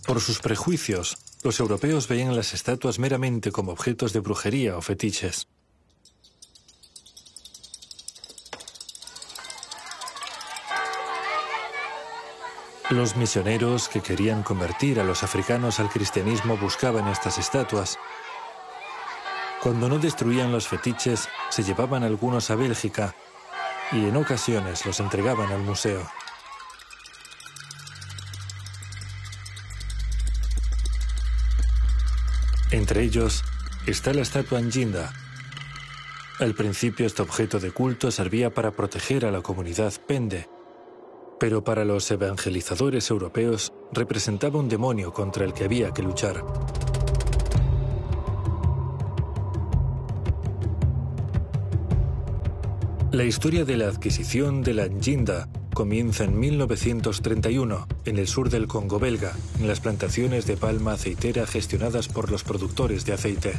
Por sus prejuicios, los europeos veían las estatuas meramente como objetos de brujería o fetiches. Los misioneros que querían convertir a los africanos al cristianismo buscaban estas estatuas. Cuando no destruían los fetiches, se llevaban algunos a Bélgica y en ocasiones los entregaban al museo. Entre ellos está la estatua Njinda. Al principio este objeto de culto servía para proteger a la comunidad Pende, pero para los evangelizadores europeos representaba un demonio contra el que había que luchar. La historia de la adquisición de la Njinda comienza en 1931, en el sur del Congo belga, en las plantaciones de palma aceitera gestionadas por los productores de aceite.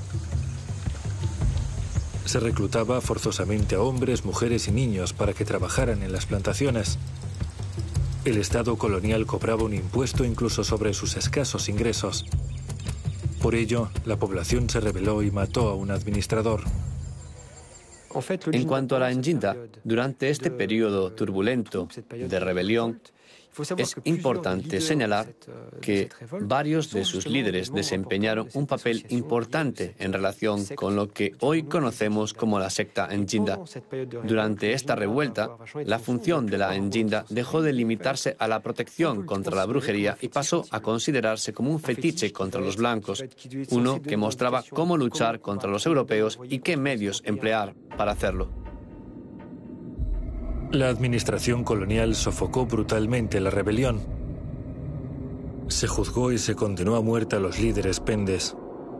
Se reclutaba forzosamente a hombres, mujeres y niños para que trabajaran en las plantaciones. El Estado colonial cobraba un impuesto incluso sobre sus escasos ingresos. Por ello, la población se rebeló y mató a un administrador. En cuanto a la Njinda, durante este periodo turbulento de rebelión, es importante señalar que varios de sus líderes desempeñaron un papel importante en relación con lo que hoy conocemos como la secta Njinda. Durante esta revuelta, la función de la Njinda dejó de limitarse a la protección contra la brujería y pasó a considerarse como un fetiche contra los blancos, uno que mostraba cómo luchar contra los europeos y qué medios emplear para hacerlo. La administración colonial sofocó brutalmente la rebelión. Se juzgó y se condenó a muerte a los líderes pendes.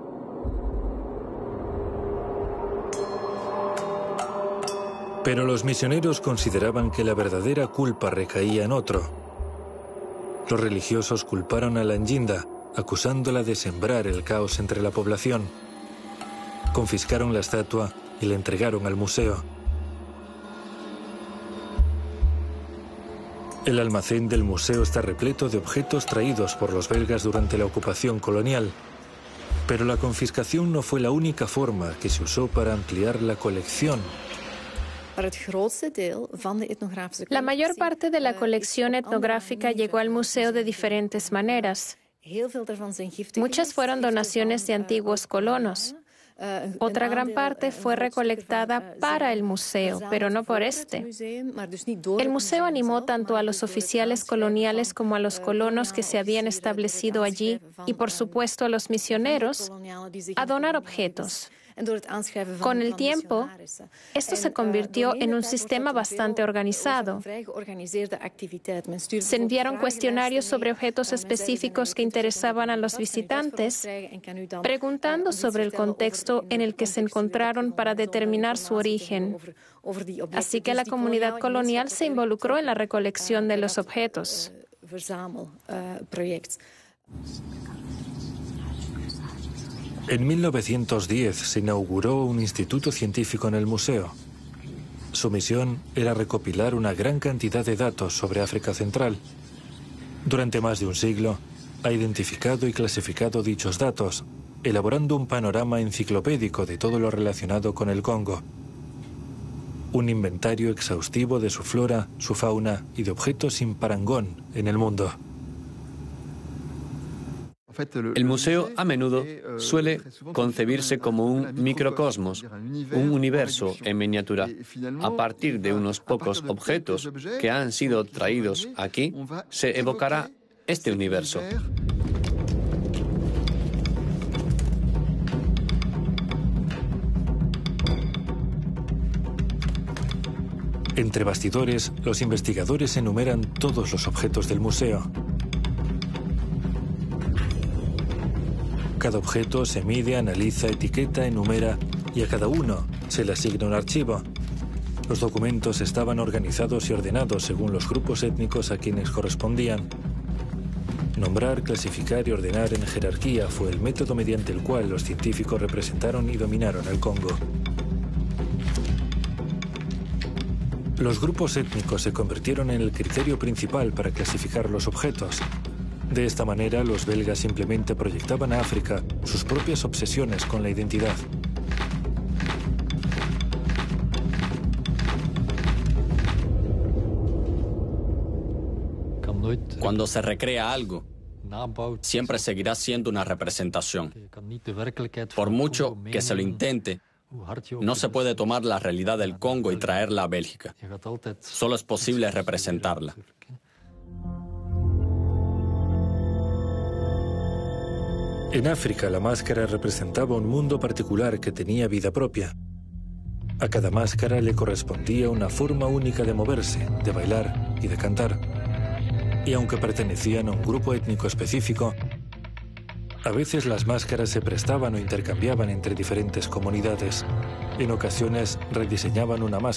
Pero los misioneros consideraban que la verdadera culpa recaía en otro. Los religiosos culparon a la Njinda, acusándola de sembrar el caos entre la población. Confiscaron la estatua y la entregaron al museo. El almacén del museo está repleto de objetos traídos por los belgas durante la ocupación colonial. Pero la confiscación no fue la única forma que se usó para ampliar la colección. La mayor parte de la colección etnográfica llegó al museo de diferentes maneras. Muchas fueron donaciones de antiguos colonos. Otra gran parte fue recolectada para el museo, pero no por este. El museo animó tanto a los oficiales coloniales como a los colonos que se habían establecido allí y, por supuesto, a los misioneros a donar objetos. Con el tiempo, esto se convirtió en un sistema bastante organizado. Se enviaron cuestionarios sobre objetos específicos que interesaban a los visitantes, preguntando sobre el contexto en el que se encontraron para determinar su origen. Así que la comunidad colonial se involucró en la recolección de los objetos. En 1910 se inauguró un instituto científico en el museo. Su misión era recopilar una gran cantidad de datos sobre África Central. Durante más de un siglo, ha identificado y clasificado dichos datos, elaborando un panorama enciclopédico de todo lo relacionado con el Congo. Un inventario exhaustivo de su flora, su fauna y de objetos sin parangón en el mundo. El museo a menudo suele concebirse como un microcosmos, un universo en miniatura. A partir de unos pocos objetos que han sido traídos aquí, se evocará este universo. Entre bastidores, los investigadores enumeran todos los objetos del museo. Cada objeto se mide, analiza, etiqueta, enumera y a cada uno se le asigna un archivo. Los documentos estaban organizados y ordenados según los grupos étnicos a quienes correspondían. Nombrar, clasificar y ordenar en jerarquía fue el método mediante el cual los científicos representaron y dominaron el Congo. Los grupos étnicos se convirtieron en el criterio principal para clasificar los objetos. De esta manera, los belgas simplemente proyectaban a África sus propias obsesiones con la identidad. Cuando se recrea algo, siempre seguirá siendo una representación. Por mucho que se lo intente, no se puede tomar la realidad del Congo y traerla a Bélgica. Solo es posible representarla. En África, la máscara representaba un mundo particular que tenía vida propia. A cada máscara le correspondía una forma única de moverse, de bailar y de cantar. Y aunque pertenecían a un grupo étnico específico, a veces las máscaras se prestaban o intercambiaban entre diferentes comunidades. En ocasiones rediseñaban una máscara